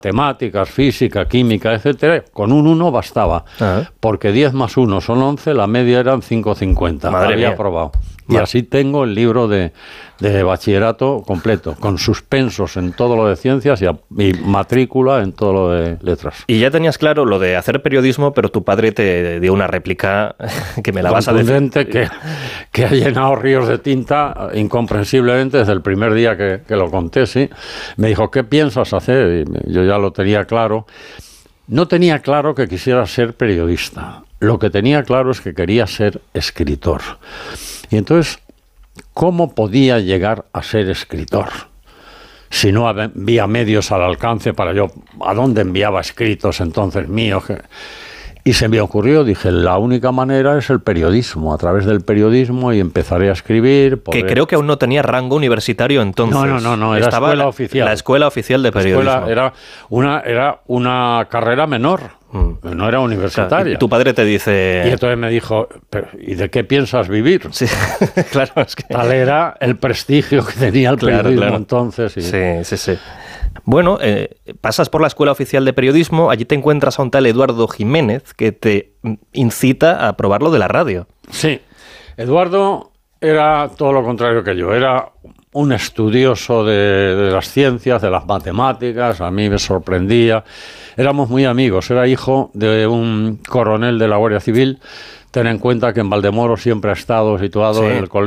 matemáticas, física, química, etcétera, con un 1 bastaba. Porque 10 más 1 son 11, la media eran 5,50. Madre Había mía. aprobado. Y así tengo el libro de bachillerato completo, con suspensos en todo lo de ciencias y matrícula en todo lo de letras. Y ya tenías claro lo de hacer periodismo, pero tu padre te dio una réplica que me la vas a decir. Que ha llenado ríos de tinta incomprensiblemente desde el primer día que lo conté, sí. Me dijo, ¿qué piensas hacer? Y yo ya lo tenía claro. No tenía claro que quisiera ser periodista. Lo que tenía claro es que quería ser escritor. Y entonces, ¿cómo podía llegar a ser escritor? Si no había medios al alcance para yo, ¿a dónde enviaba escritos entonces míos? Y se me ocurrió, dije, la única manera es el periodismo, a través del periodismo, y empezaré a escribir. Que creo que aún no tenía rango universitario entonces. No, era escuela oficial. La escuela oficial de periodismo. Era una carrera menor. No era universitaria. Claro, y tu padre te dice... Y entonces me dijo, ¿y de qué piensas vivir? Sí, claro, es que... Tal era el prestigio que tenía el periodismo entonces. Y... Sí. Bueno, pasas por la Escuela Oficial de Periodismo, allí te encuentras a un tal Eduardo Jiménez que te incita a probar lo de la radio. Sí, Eduardo era todo lo contrario que yo, era un estudioso de las ciencias, de las matemáticas, a mí me sorprendía. Éramos muy amigos, era hijo de un coronel de la Guardia Civil. Ten en cuenta que en Valdemoro siempre ha estado situado en el colegio